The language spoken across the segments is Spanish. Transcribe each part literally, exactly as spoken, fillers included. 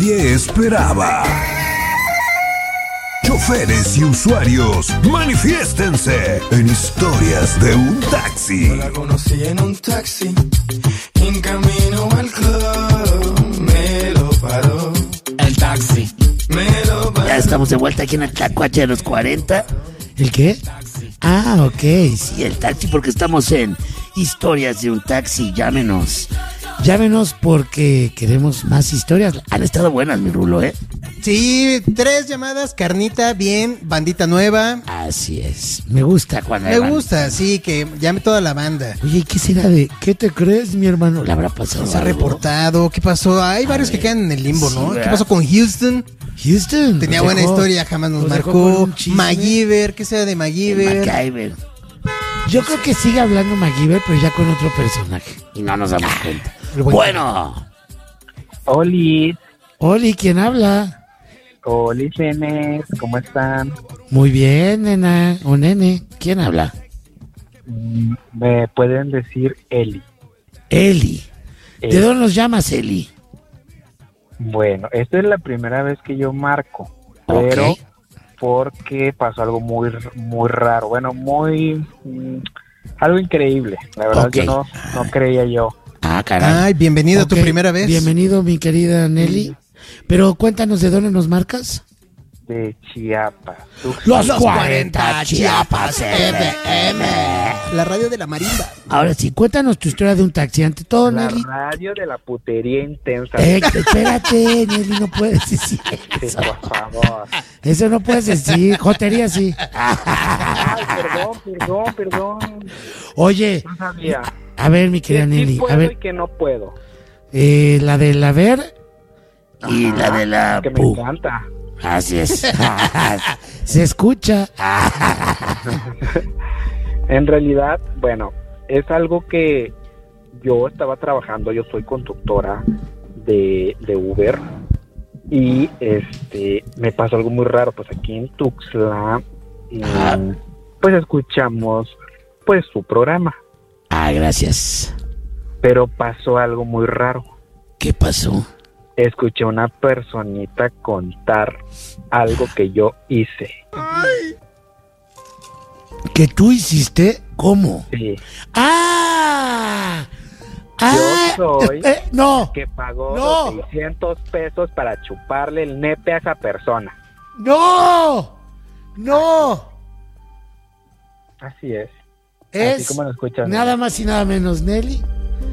nadie esperaba. Choferes y usuarios, manifiéstense en Historias de un Taxi. Yo la conocí en un taxi, en camino al club, me lo paró. El taxi. Me lo paró. Ya estamos de vuelta aquí en el Tlacuache de los cuarenta. ¿El qué? Ah, ok. Sí, el taxi, porque estamos en Historias de un Taxi. Llámenos. Llámenos porque queremos más historias. Han estado buenas, mi Rulo, ¿eh? Sí, tres llamadas, carnita, bien, bandita nueva. Así es. Me gusta cuando Me hay banda. gusta, sí, que llame toda la banda. Oye, ¿y qué será de qué te crees, mi hermano? ¿Le habrá pasado Se ha algo? reportado, ¿qué pasó? Hay varios que ver, quedan en el limbo, sí, ¿no? ¿verdad? ¿Qué pasó con Houston? Houston. Tenía nos buena dejó- historia, jamás nos, nos dejó con marcó. un chisme. MacGyver, ¿qué sea de MacGyver? MacGyver. Yo creo que sigue hablando MacGyver, pero ya con otro personaje. Y no nos damos cuenta. Pero bueno. Bueno. Oli, Oli, ¿quién habla? Oli, Cenes, ¿cómo están? Muy bien, nena o nene. ¿Quién habla? Mm, Me pueden decir Eli. Eli. ¿De Eli. dónde nos llamas, Eli? Bueno, esta es la primera vez que yo marco, Ok. pero porque pasó algo muy, muy raro, bueno, muy, mm, algo increíble. La verdad Ok. yo no, no creía yo. Ah, caray. Ay, bienvenido a tu Ok, primera vez. Bienvenido, mi querida Nelly. Pero cuéntanos de dónde nos marcas. De Chiapas. Los cuarenta Chiapas F M. La radio de la marimba. Ahora sí, cuéntanos tu historia de un taxi. Ante todo, La Nelly. radio de la putería intensa. Eh, espérate, Nelly, no puedes decir Sí, eso. por favor. Eso no puedes decir. Jotería sí. Ay, perdón, perdón, perdón. Oye, No sabía. a ver, mi querida Que sí Nelly. puedo A ver, y que no puedo. eh, la del haber. Y la de la Que me pu. encanta. Así es. Se escucha. En realidad, bueno, es algo que yo estaba trabajando, yo soy conductora de, de Uber y este me pasó algo muy raro, pues aquí en Tuxtla, mm, pues escuchamos pues su programa, Ah, gracias. pero pasó algo muy raro. ¿Qué pasó? Escuché a una personita contar algo que yo hice. ¿Que tú hiciste? ¿Cómo? Sí, ¡Ah! ¡Ah! Yo soy- Eh, eh, no, que pagó No. los seiscientos pesos para chuparle el nepe a esa persona. no, no. Así es. Es Así como lo escuchan. nada más y nada menos, Nelly,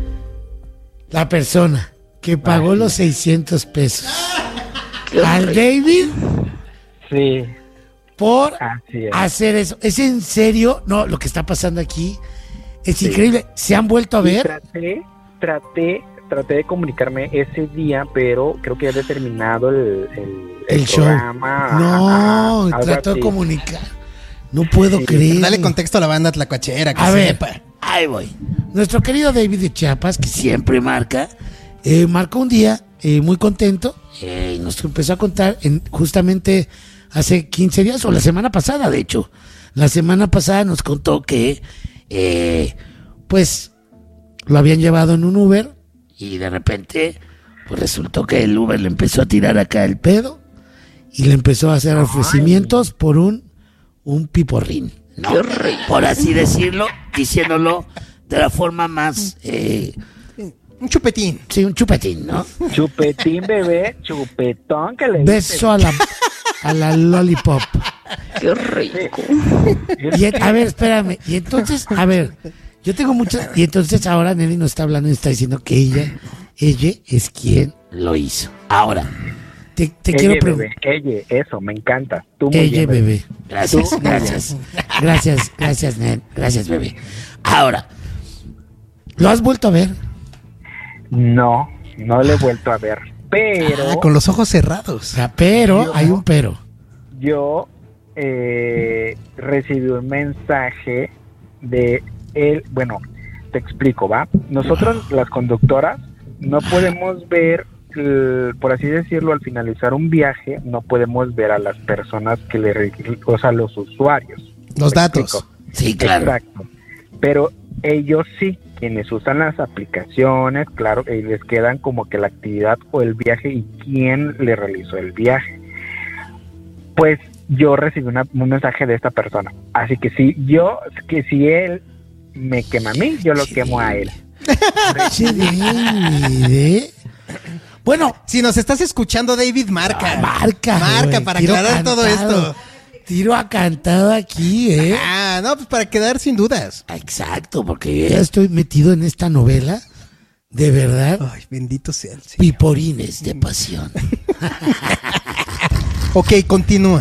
la persona que pagó Ay. los seiscientos pesos al David Sí, por así es. hacer eso. ¿Es en serio? No, lo que está pasando aquí es Sí. increíble. ¿Se han vuelto a Y ver? traté, traté, traté de comunicarme ese día, pero creo que ya había terminado el, el, El show. programa. No, Ajá, algo trató de así. comunicar. No puedo Sí. creer. Dale contexto a la banda tlacuachera, que A ver. sepa. Ahí voy. Nuestro querido David de Chiapas, que Siempre marca. eh, marcó un día eh, muy contento eh, y nos empezó a contar en, justamente hace quince días o la semana pasada, de hecho. La semana pasada nos contó que eh, pues lo habían llevado en un Uber Y de repente, pues resultó que el Uber le empezó a tirar acá el pedo y le empezó a hacer ofrecimientos por un, un piporrín. ¿no? Por así decirlo, diciéndolo de la forma más, eh, Un chupetín. Sí, un chupetín, ¿no? Chupetín, bebé, chupetón que le Beso a la, a la lollipop. qué rico. Y en- a ver, espérame. Y entonces, a ver, yo tengo muchas. Y entonces ahora Nelly nos está hablando y está diciendo que ella, ella es quien Lo hizo. Ahora, te, te Ella, quiero bebé, preguntar. ella, eso, me encanta. Tú muy Ella, bien, bebé. gracias, Tú, muy gracias. Gracias, gracias, Nel. Gracias, bebé. Ahora, ¿lo has vuelto a ver? No, no le he vuelto a ver, pero Ah, con los ojos O cerrados. sea, pero, Yo- hay un pero. yo eh, recibí un mensaje de él, bueno, te explico, ¿va? Nosotros las conductoras no podemos ver, eh, por así decirlo, al finalizar un viaje, no podemos ver a las personas que le, re- o sea, los usuarios. Los ¿Me datos. explico? Sí, claro. Exacto. Pero ellos sí, quienes usan las aplicaciones, claro, eh, les quedan como que la actividad o el viaje y quién le realizó el viaje. Pues yo recibí una, un mensaje de esta persona, así que si yo, que si él me quema a mí, yo lo quemo a él. Che, David, ¿eh? Bueno, Si nos estás escuchando, David, marca. ah, marca, Marca güey, para tiro aclarar todo cantado. esto. Tiro a cantado aquí, ¿eh? Ah, no, pues para quedar sin dudas. Exacto, porque yo ya estoy metido en esta novela, de verdad, Ay, bendito sea el Señor. piporines de pasión. Ok, continúa.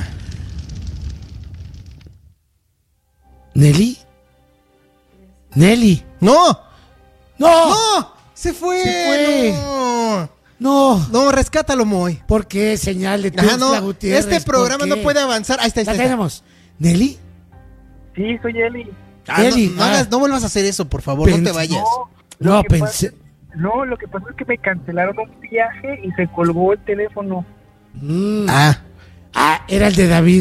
¿Nelly? ¿Nelly? ¡No! ¡No! ¡No! ¡Se fue! Se fue. No, ¡No! no rescátalo, Moy. ¿Por qué? Señal de Ajá, Tuxtla no. Gutiérrez. Este ¿por programa qué? no puede avanzar. Ahí está, ahí La está. ahí está. tenemos. ¿Nelly? Sí, soy Eli. Ah, no, Eli, no, ah. hagas- no vuelvas a hacer eso, por favor, no Pens- te vayas. No, No, lo que pensé... pasa- no, lo que pasó es que me cancelaron un viaje y se colgó el teléfono. Mm. Ah, Ah, era el de David.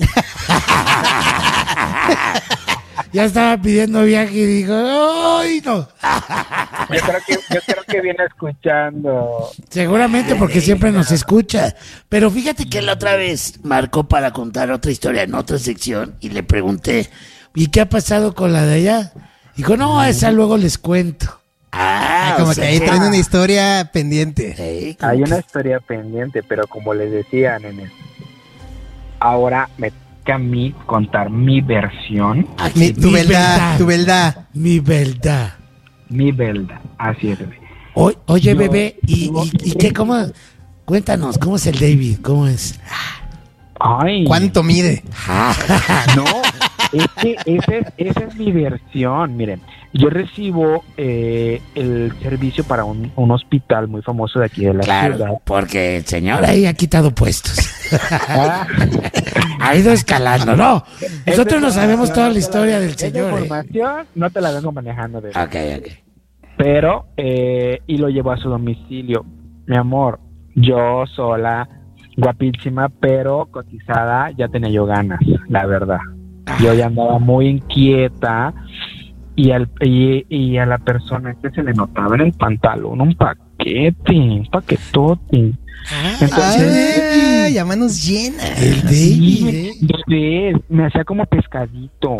Ya estaba pidiendo viaje y dijo, ¡ay, no! Yo creo que, yo creo que viene escuchando. Seguramente porque siempre nos escucha. Pero fíjate que la otra vez marcó para contar otra historia en otra sección y le pregunté, ¿Y qué ha pasado con la de allá? Dijo, no, esa luego les cuento. ah, como o que sea ahí que- traen una historia pendiente. Sí, como Hay que- una historia pendiente, pero como les decía, nene, ahora me toca a mí contar mi versión, Aquí, Mi- tu mi verdad, tu verdad. Mi verdad. mi verdad. Así es, bebé. O- oye, Yo- bebé, ¿y, y, y qué? ¿Cómo? Cuéntanos, ¿cómo es el David? ¿Cómo es? Ay, ¿Cuánto mide? no, es que esa es, esa es mi versión. Miren, yo recibo eh, el servicio para un, un hospital muy famoso de aquí de la ciudad. Claro, porque el señor Ahora ahí ha quitado puestos. Ah, Ha ido escalando, ¿no? Nosotros no esa sabemos información toda no la te historia del esa señor. ¿eh? información no te la vengo manejando de Ok, ok. pero eh, y lo llevó a su domicilio. Mi amor, yo sola, guapísima, pero cotizada, ya tenía yo ganas, la verdad. Yo ya andaba muy inquieta y al y, y a la persona este se le notaba en el pantalón un paquete, un paquetote. Entonces, Ay, ya manos llenas. El sí, David, ¿eh? bebé, me hacía como pescadito.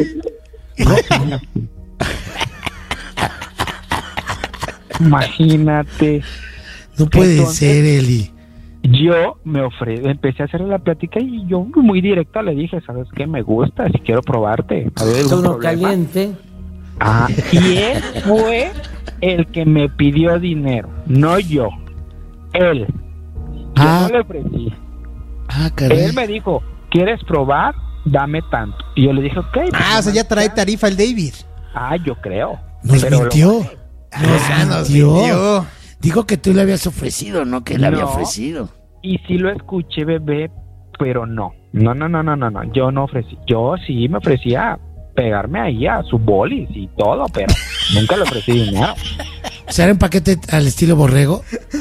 Imagínate. No puede Entonces- ser, Eli. Yo me ofrecí, empecé a hacerle la plática y yo muy directa le dije, ¿sabes qué? Me gusta, si quiero probarte. A ver, ¿algún problema? caliente. Ah, y él fue el que me pidió dinero, no yo. Él. Yo Ah. no le ofrecí. Ah, caray. Él me dijo, ¿quieres probar? Dame tanto. Y yo le dije, ok. Ah, o sea, ya trae tarifa el David. Ah, yo creo. Nos Pero lo- mintió. Nos Ah, nos mintió. mintió. Dijo que tú le habías ofrecido, ¿no? Que le había No. ofrecido. Y sí lo escuché, bebé, pero no. No, no, no, no, no, no. Yo no ofrecí. Yo sí me ofrecía pegarme ahí a su bolis y todo, pero nunca le ofrecí dinero. O sea, era un paquete al estilo borrego.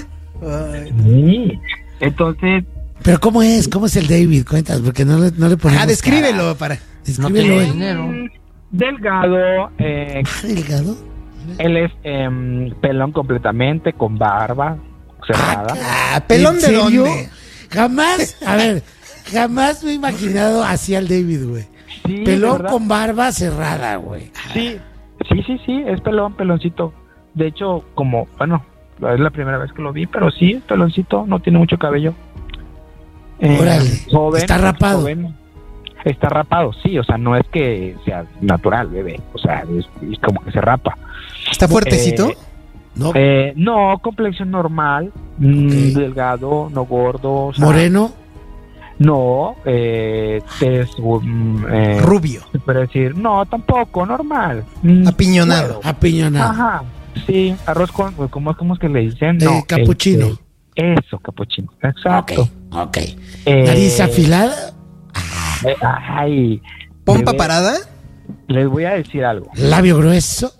Sí. Entonces, Pero ¿cómo es? ¿Cómo es el David? Cuentas, porque no le, no le ponemos Ah, descríbelo para. cara. Descríbelo. tiene él. dinero. mm, delgado, eh, Ah, delgado. él es em, pelón completamente, con barba cerrada. Ah, ¿pelón ¿En de serio? dónde? Jamás, a ver, jamás me he imaginado así al David, güey. Sí, de Pelón verdad. con barba cerrada, güey. Sí, sí, sí, sí, es pelón, peloncito. De hecho, como, bueno, es la primera vez que lo vi, pero sí, es peloncito, no tiene mucho cabello. Eh, Órale, ¿está rapado? joven. Está rapado, sí, o sea, no es que sea natural, bebé, o sea, es, es como que se rapa. ¿Está fuertecito? Eh, ¿No? Eh, no, complexión normal, mm, Ok. delgado, no gordo. o sea, Moreno. No, eh, tez, um, eh, Rubio. se puede decir, no, tampoco, normal. Mm, Apiñonado. bueno, Apiñonado. Ajá, sí, arroz con, ¿cómo, cómo es que le dicen? Eh, No, capuchino. este, eso, capuchino, exacto. Ok, ok. Eh, Nariz afilada. eh, ay, ¿Pompa bebé, parada? Les voy a decir algo. Labio grueso.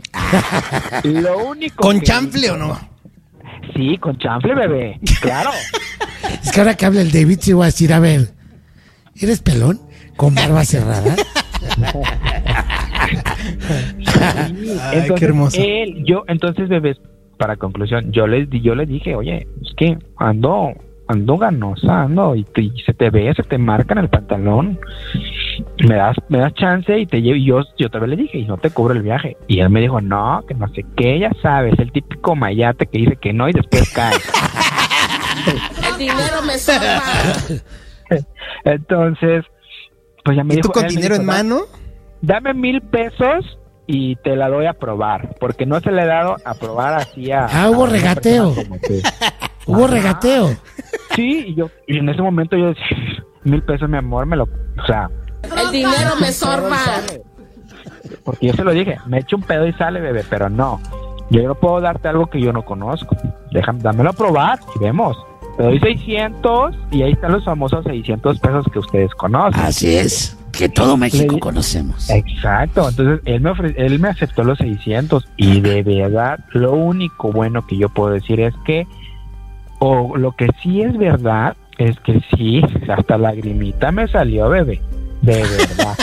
Lo único ¿Con que- chanfle o no? Sí, con chanfle, bebé, claro. Es que ahora que habla el David, sí voy a decir, a ver, ¿eres pelón? ¿Con barba cerrada? Ay, qué hermoso. Él, yo, entonces, bebés, para conclusión, yo les, di- yo les dije, oye, es que ando, ando ganosa, ando, y, te- y se te ve, se te marca en el pantalón. Me das, me das chance y te llevo. Y yo, yo otra vez le dije, y no te cubro el viaje. Y él me dijo, no, que no sé qué, ya sabes, el típico mayate que dice que no y después cae. El dinero me sobra. Entonces, pues ya me ¿Y dijo. tú con él me dinero dijo, en "Da- mano? Dame mil pesos y te la doy a probar, porque no se le he dado a probar así a... Ah, hubo a una regateo. persona como tú". Hubo regateo. Sí, y yo, y en ese momento yo decía, mil pesos, mi amor, me lo, o sea, El dinero me sorba. porque yo se lo dije, me echo un pedo y sale, bebé, pero no, yo no puedo darte algo que yo no conozco, déjame, dámelo a probar y vemos. Te doy seiscientos y ahí están los famosos seiscientos pesos que ustedes conocen. Así es, que todo México Le- conocemos. Exacto, entonces él me ofre- él me aceptó los seiscientos y de verdad lo único bueno que yo puedo decir es que, o lo que sí es verdad, es que sí, hasta lagrimita me salió, bebé, de verdad.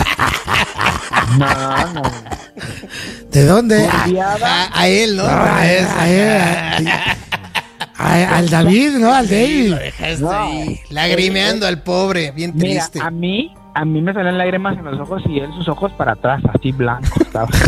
No, no. ¿De dónde? Burbiada. A, a él, ¿no? Ah, a él, a él, a- a- al David, ¿no? Al David. No. Lagrimeando al pobre, bien Mira, triste. a mí, a mí me salen lágrimas en los ojos y él sus ojos para atrás, así blancos, ¿sabes?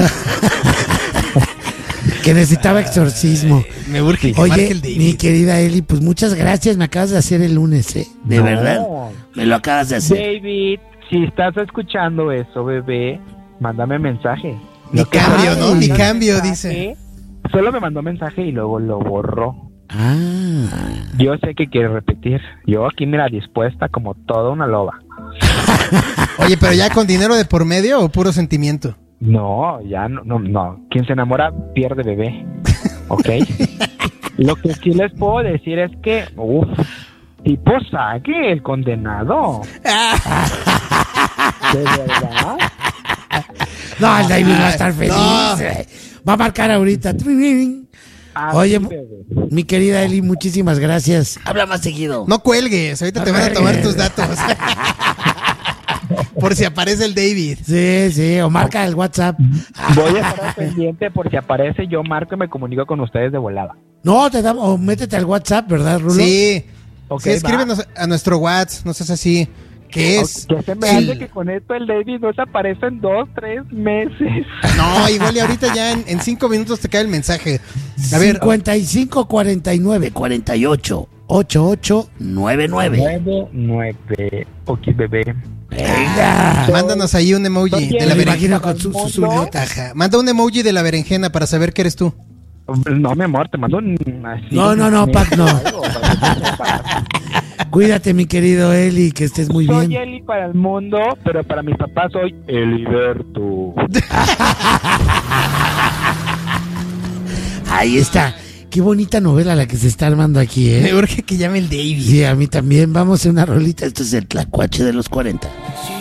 Que necesitaba exorcismo. Me urge que marque Oye, el David. mi querida Eli, pues muchas gracias. Me acabas de hacer el lunes, ¿eh? De No. verdad, me lo acabas de hacer. David, si estás escuchando eso, bebé, mándame mensaje. Mi Lo que cambio, pasa ¿no? es que Mi mandó cambio, mensaje, dice. Solo me mandó mensaje y luego lo borró. Ah. Yo sé que quiere repetir. Yo aquí, mira, dispuesta como toda una loba. Oye, pero ya con dinero de por medio o puro sentimiento. No, ya no, no, no. Quien se enamora pierde, bebé. ¿Ok? Lo que sí les puedo decir es que, uff, tipo saque el condenado. ¿De verdad? No, el David va a estar feliz. No. eh. Va a marcar ahorita. Así, Oye, bebé. mi querida Eli, muchísimas gracias. Habla más seguido. No cuelgues, ahorita te van a tomar tus datos. Por si aparece el David. Sí, sí, o marca el WhatsApp. Voy a estar al pendiente por si aparece, yo marco y me comunico con ustedes de volada. No, te damos, o métete al WhatsApp, ¿verdad, Rulo? Sí. Ok, Sí, escríbenos a nuestro WhatsApp, no seas así. ¿Qué es? Que se me Sí. hace que con esto el David no se aparece en dos, tres meses. No, igual y ahorita ya en, en cinco minutos te cae el mensaje. A ver, cincuenta y cinco cuarenta y nueve cuarenta y ocho, ochenta y ocho. noventa y nueve. Nueve, nueve. Ok, bebé. Venga. mándanos ahí un emoji Oye, de la Me berenjena. imagino con su, su, su idiota. Ajá. Manda un emoji de la berenjena para saber que eres tú. No, mi amor, te mando un... Así, No, no, no, me- Pac, no. algo para que te sepas. Cuídate, mi querido Eli, que estés muy Soy bien. Eli para el mundo, pero para mis papás soy Eliberto. Ahí está. Qué bonita novela la que se está armando aquí, Me ¿eh? urge que llame el David. Sí, a mí también. Vamos a una rolita. Esto es el tlacuache de los cuarenta. Si